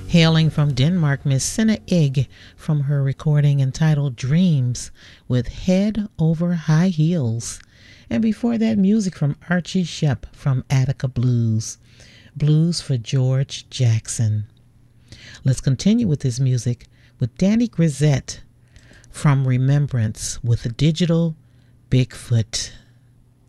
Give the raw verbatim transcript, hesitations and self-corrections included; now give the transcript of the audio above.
Hailing from Denmark, Miss Senna Egg from her recording entitled Dreams with Head Over High Heels. And before that, music from Archie Shepp from Attica Blues. Blues for George Jackson. Let's continue with this music with Danny Grisette from Remembrance with the Digital Bigfoot.